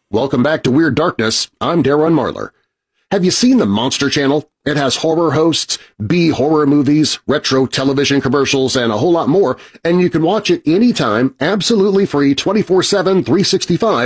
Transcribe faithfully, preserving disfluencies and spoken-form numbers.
Welcome back to Weird Darkness. I'm Darren Marlar. Have you seen the Monster Channel? It has horror hosts, B-horror movies, retro television commercials, and a whole lot more, and you can watch it anytime, absolutely free, twenty-four seven, three sixty-five